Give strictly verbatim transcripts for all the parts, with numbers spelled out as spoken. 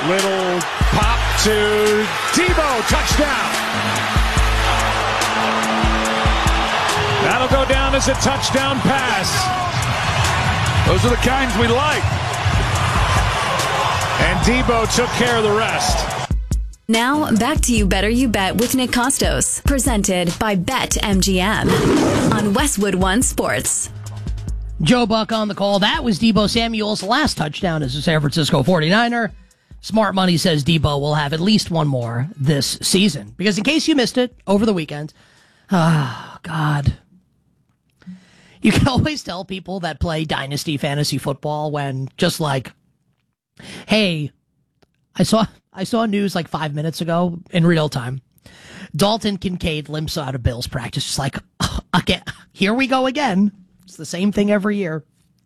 Little pop to Debo, touchdown. That'll go down as a touchdown pass. Those are the kinds we like. And Debo took care of the rest. Now, back to You Better You Bet with Nick Costos, presented by BetMGM on Westwood One Sports. Joe Buck on the call. That was Debo Samuel's last touchdown as a San Francisco forty-niner. Smart Money says Debo will have at least one more this season. Because in case you missed it over the weekend, ah, oh, God. You can always tell people that play Dynasty Fantasy Football when just like, hey, I saw I saw news like five minutes ago in real time. Dalton Kincaid limps out of Bills practice. It's like, oh, again, here we go again. It's the same thing every year.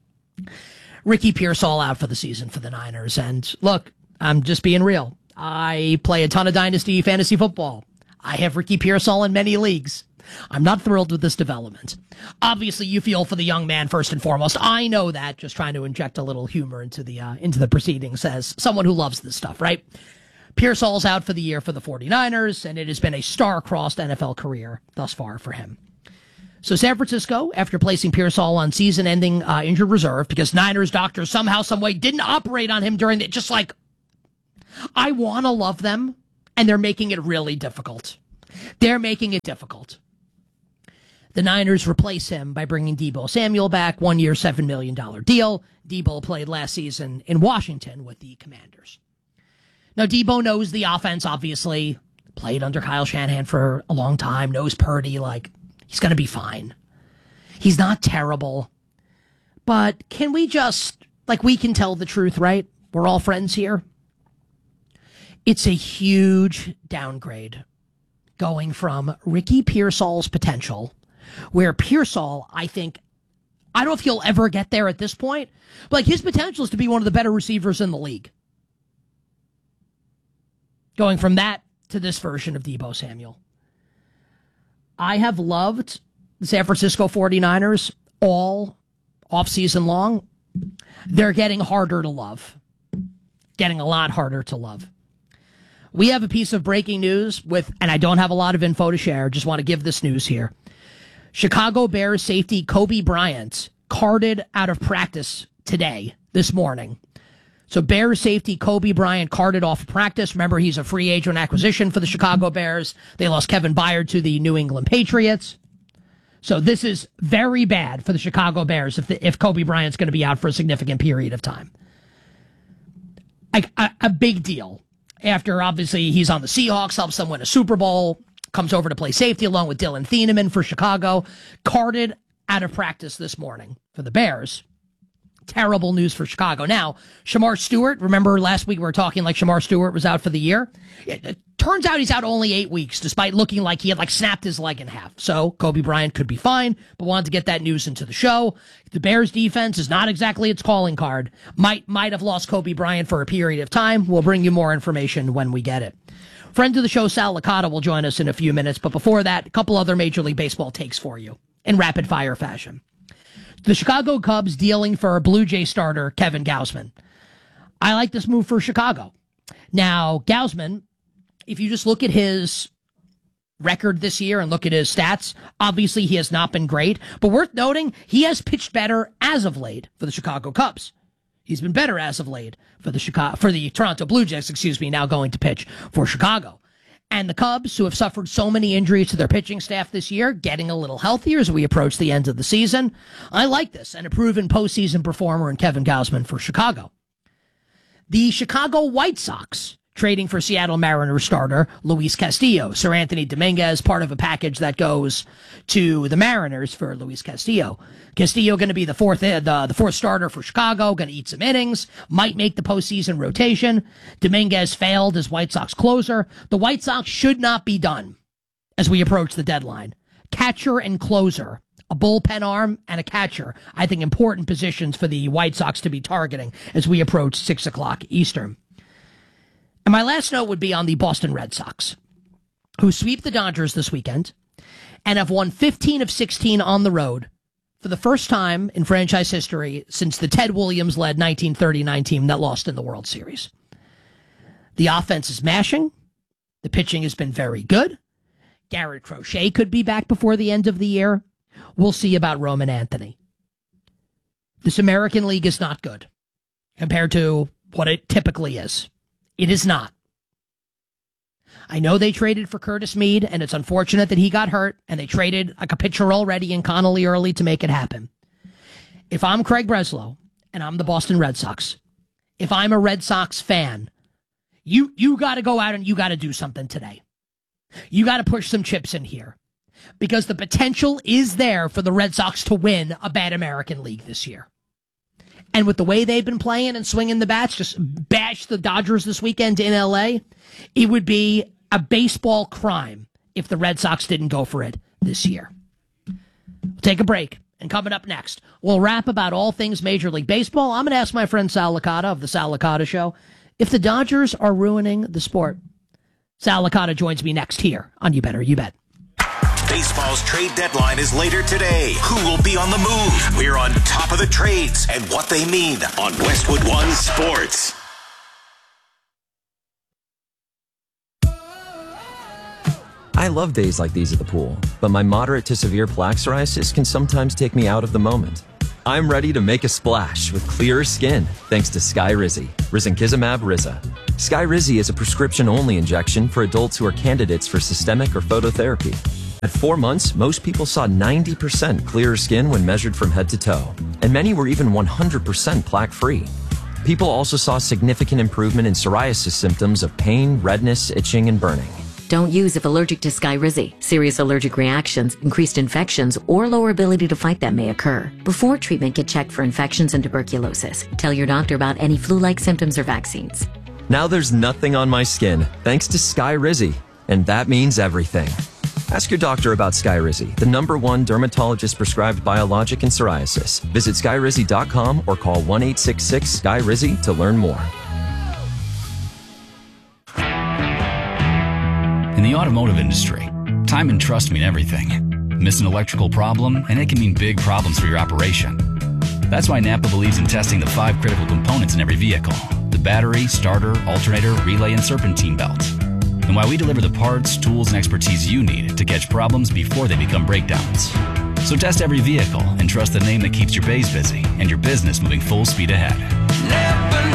Ricky Pearsall out for the season for the Niners. And look, I'm just being real. I play a ton of Dynasty Fantasy Football. I have Ricky Pearsall in many leagues. I'm not thrilled with this development. Obviously, you feel for the young man first and foremost. I know that. Just trying to inject a little humor into the uh, into the proceedings as someone who loves this stuff, right? Pearsall's out for the year for the forty-niners, and it has been a star-crossed N F L career thus far for him. So San Francisco, after placing Pearsall on season-ending uh, injured reserve, because Niners doctors somehow, someway didn't operate on him during the, just like, I want to love them, and they're making it really difficult. They're making it difficult. The Niners replace him by bringing Debo Samuel back, one-year, seven million dollars deal. Debo played last season in Washington with the Commanders. Now, Debo knows the offense, obviously. Played under Kyle Shanahan for a long time. Knows Purdy, like, he's going to be fine. He's not terrible. But can we just, like, we can tell the truth, right? We're all friends here. It's a huge downgrade going from Ricky Pearsall's potential, where Pearsall, I think, I don't know if he'll ever get there at this point, but like his potential is to be one of the better receivers in the league. Going from that to this version of Debo Samuel. I have loved the San Francisco forty-niners all offseason long. They're getting harder to love. Getting a lot harder to love. We have a piece of breaking news with, and I don't have a lot of info to share, just want to give this news here. Chicago Bears safety Kobe Bryant carted out of practice today, this morning. So Bears safety Kobe Bryant carted off of practice. Remember, he's a free agent acquisition for the Chicago Bears. They lost Kevin Byard to the New England Patriots. So this is very bad for the Chicago Bears if the, if Kobe Bryant's going to be out for a significant period of time. A, a, a big deal. After, obviously, he's on the Seahawks, helps them win a Super Bowl, comes over to play safety along with Dylan Thieneman for Chicago, carted out of practice this morning for the Bears. Terrible news for Chicago. Now, Shamar Stewart, remember last week we were talking like Shamar Stewart was out for the year? It, it turns out he's out only eight weeks, despite looking like he had like snapped his leg in half. So Kobe Bryant could be fine, but wanted to get that news into the show. The Bears defense is not exactly its calling card. Might, might have lost Kobe Bryant for a period of time. We'll bring you more information when we get it. Friend of the show, Sal Licata, will join us in a few minutes. But before that, a couple other Major League Baseball takes for you in rapid fire fashion. The Chicago Cubs dealing for Blue Jay starter Kevin Gausman. I like this move for Chicago. Now, Gausman, if you just look at his record this year and look at his stats, obviously he has not been great. But worth noting, he has pitched better as of late for the Chicago Cubs. He's been better as of late for the Chicago, for the Toronto Blue Jays, excuse me, now going to pitch for Chicago. And the Cubs, who have suffered so many injuries to their pitching staff this year, getting a little healthier as we approach the end of the season. I like this, and a proven postseason performer in Kevin Gausman for Chicago. The Chicago White Sox trading for Seattle Mariners starter Luis Castillo. Sir Anthony Dominguez, part of a package that goes to the Mariners for Luis Castillo. Castillo going to be the fourth uh, the, the fourth starter for Chicago, going to eat some innings, might make the postseason rotation. Dominguez failed as White Sox closer. The White Sox should not be done as we approach the deadline. Catcher and closer, a bullpen arm and a catcher, I think important positions for the White Sox to be targeting as we approach six o'clock Eastern. And my last note would be on the Boston Red Sox, who sweep the Dodgers this weekend and have won fifteen of sixteen on the road for the first time in franchise history since the Ted Williams-led nineteen thirty-nine team that lost in the World Series. The offense is mashing. The pitching has been very good. Garrett Crochet could be back before the end of the year. We'll see about Roman Anthony. This American League is not good compared to what it typically is. It is not. I know they traded for Curtis Mead, and it's unfortunate that he got hurt, and they traded like a pitcher already in Connolly early to make it happen. If I'm Craig Breslow, and I'm the Boston Red Sox, if I'm a Red Sox fan, you you got to go out and you got to do something today. You got to push some chips in here, because the potential is there for the Red Sox to win a bad American League this year. And with the way they've been playing and swinging the bats, just bash the Dodgers this weekend in L A, it would be a baseball crime if the Red Sox didn't go for it this year. We'll take a break, and coming up next, we'll rap about all things Major League Baseball. I'm going to ask my friend Sal Licata of the Sal Licata Show if the Dodgers are ruining the sport. Sal Licata joins me next here on You Better You Bet. Baseball's trade deadline is later today. Who will be on the move? We're on top of the trades and what they mean on Westwood One Sports. I love days like these at the pool, but my moderate to severe plaque psoriasis can sometimes take me out of the moment. I'm ready to make a splash with clearer skin thanks to Skyrizi, Risankizumab Riza. Skyrizi is a prescription-only injection for adults who are candidates for systemic or phototherapy. At four months, most people saw ninety percent clearer skin when measured from head to toe, and many were even one hundred percent plaque-free. People also saw significant improvement in psoriasis symptoms of pain, redness, itching, and burning. Don't use if allergic to Skyrizi. Serious allergic reactions, increased infections, or lower ability to fight them may occur. Before treatment, get checked for infections and tuberculosis. Tell your doctor about any flu-like symptoms or vaccines. Now there's nothing on my skin thanks to Skyrizi, and that means everything. Ask your doctor about Skyrizi, the number one dermatologist-prescribed biologic in psoriasis. Visit Skyrizi dot com or call one eight six six S K Y R I Z I to learn more. In the automotive industry, time and trust mean everything. Miss an electrical problem, and it can mean big problems for your operation. That's why Napa believes in testing the five critical components in every vehicle: the battery, starter, alternator, relay, and serpentine belt. And why we deliver the parts, tools, and expertise you need to catch problems before they become breakdowns. So test every vehicle and trust the name that keeps your bays busy and your business moving full speed ahead. Napa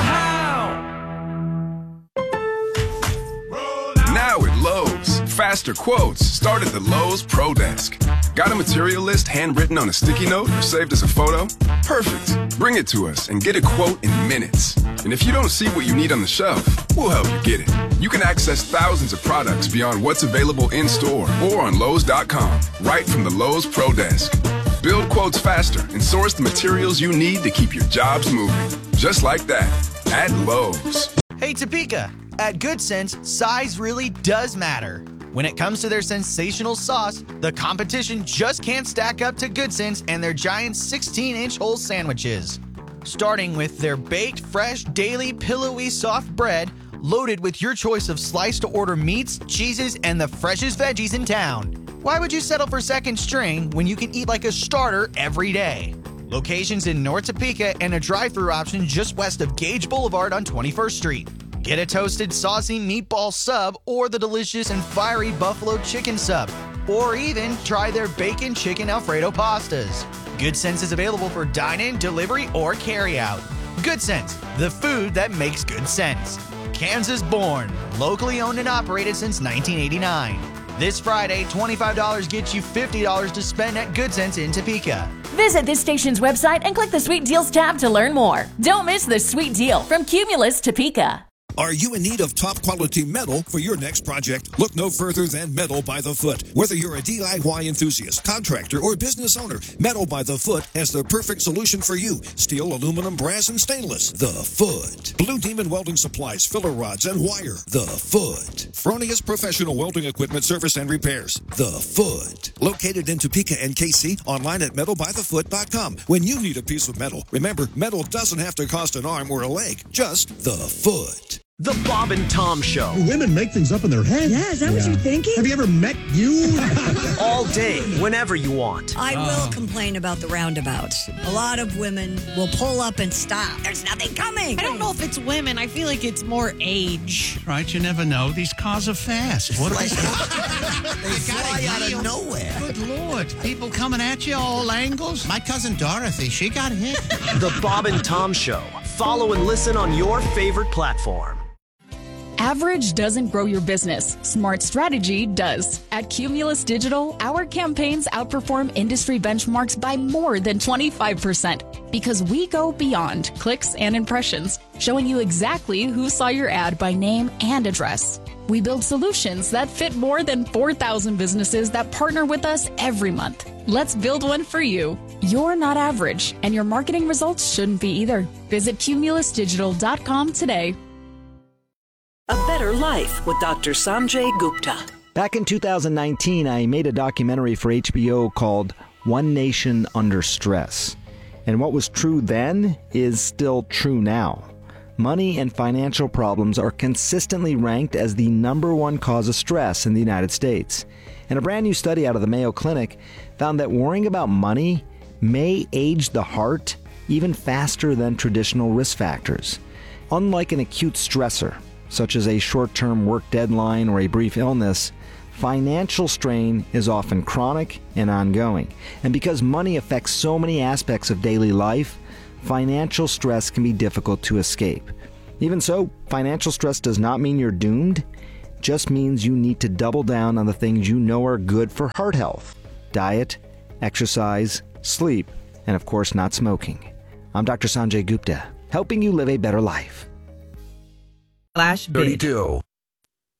know-how. Now at Lowe's, faster quotes start at the Lowe's Pro Desk. Got a material list handwritten on a sticky note or saved as a photo? Perfect. Bring it to us and get a quote in minutes. And if you don't see what you need on the shelf, we'll help you get it. You can access thousands of products beyond what's available in-store or on Lowe's dot com, right from the Lowe's Pro Desk. Build quotes faster and source the materials you need to keep your jobs moving. Just like that, at Lowe's. Hey Topeka, at Good Sense, size really does matter. When it comes to their sensational sauce, the competition just can't stack up to Good Sense and their giant sixteen inch whole sandwiches. Starting with their baked, fresh, daily, pillowy, soft bread, loaded with your choice of slice-to-order meats, cheeses, and the freshest veggies in town. Why would you settle for second string when you can eat like a starter every day? Locations in North Topeka and a drive-thru option just west of Gage Boulevard on twenty-first street. Get a toasted, saucy meatball sub or the delicious and fiery buffalo chicken sub. Or even try their bacon chicken Alfredo pastas. Good Sense is available for dine-in, delivery, or carry-out. Good Sense, the food that makes good sense. Kansas born, locally owned and operated since nineteen eighty-nine. This Friday, twenty-five dollars gets you fifty dollars to spend at Good Sense in Topeka. Visit this station's website and click the Sweet Deals tab to learn more. Don't miss the sweet deal from Cumulus Topeka. Are you in need of top-quality metal for your next project? Look no further than Metal by the Foot. Whether you're a D I Y enthusiast, contractor, or business owner, Metal by the Foot has the perfect solution for you. Steel, aluminum, brass, and stainless. The Foot. Blue Demon Welding Supplies, filler rods, and wire. The Foot. Fronius Professional Welding Equipment Service and Repairs. The Foot. Located in Topeka and K C, online at metal by the foot dot com. When you need a piece of metal, remember, metal doesn't have to cost an arm or a leg, just the foot. The Bob and Tom Show. Women make things up in their heads. Yeah, is that what you're thinking? Have you ever met you? All day, whenever you want. I will complain about the roundabouts. A lot of women will pull up and stop. There's nothing coming. I don't know if it's women. I feel like it's more age. Right, you never know. These cars are fast. What Like, they fly out of nowhere. Good Lord. People coming at you all angles. My cousin Dorothy, she got hit. The Bob and Tom Show. Follow and listen on your favorite platform. Average doesn't grow your business. Smart strategy does. At Cumulus Digital, our campaigns outperform industry benchmarks by more than twenty-five percent because we go beyond clicks and impressions, showing you exactly who saw your ad by name and address. We build solutions that fit more than four thousand businesses that partner with us every month. Let's build one for you. You're not average, and your marketing results shouldn't be either. Visit cumulus digital dot com today. A Better Life with Doctor Sanjay Gupta. Back in two thousand nineteen, I made a documentary for H B O called One Nation Under Stress. And what was true then is still true now. Money and financial problems are consistently ranked as the number one cause of stress in the United States. And a brand new study out of the Mayo Clinic found that worrying about money may age the heart even faster than traditional risk factors. Unlike an acute stressor, such as a short-term work deadline or a brief illness, financial strain is often chronic and ongoing. And because money affects so many aspects of daily life, financial stress can be difficult to escape. Even so, financial stress does not mean you're doomed. It just means you need to double down on the things you know are good for heart health: diet, exercise, sleep, and of course not smoking. I'm Doctor Sanjay Gupta, helping you live a better life. Slash thirty-two.